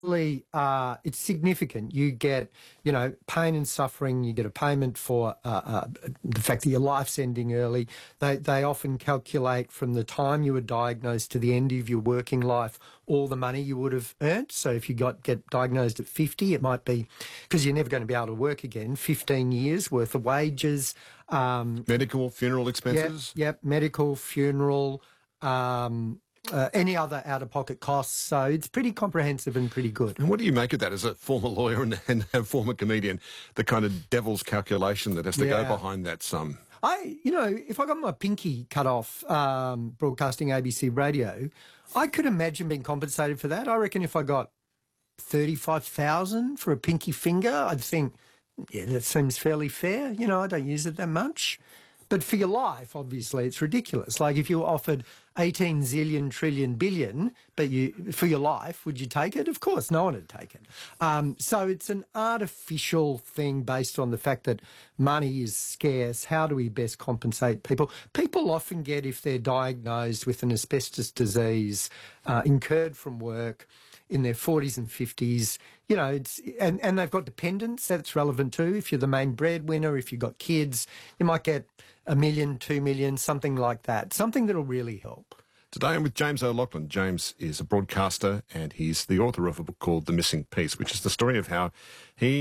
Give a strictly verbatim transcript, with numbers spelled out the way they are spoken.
Uh, it's significant. You get, you know, pain and suffering. You get a payment for uh, uh, the fact that your life's ending early. They they often calculate from the time you were diagnosed to the end of your working life all the money you would have earned. So if you got get diagnosed at fifty, it might be because you're never going to be able to work again. Fifteen years worth of wages, um, medical, funeral expenses. Yep, yep medical, funeral. Um, Uh, any other out-of-pocket costs. So it's pretty comprehensive and pretty good. And what do you make of that as a former lawyer and, and a former comedian, the kind of devil's calculation that has to yeah. go behind that sum? I, you know, if I got my pinky cut off um, broadcasting A B C radio, I could imagine being compensated for that. I reckon if I got thirty-five thousand dollars for a pinky finger, I'd think, yeah, that seems fairly fair. You know, I don't use it that much. But for your life, obviously, it's ridiculous. Like if you were offered eighteen zillion trillion billion, but you for your life, would you take it? Of course, no one would take it. Um, so it's an artificial thing based on the fact that money is scarce. How do we best compensate people? People often get, if they're diagnosed with an asbestos disease, uh, incurred from work, in their forties and fifties, you know, it's and, and they've got dependents, that's relevant too. If you're the main breadwinner, if you've got kids, you might get a million, two million, something like that, something that'll really help. Today I'm with James O'Loughlin. James is a broadcaster and he's the author of a book called The Missing Piece, which is the story of how he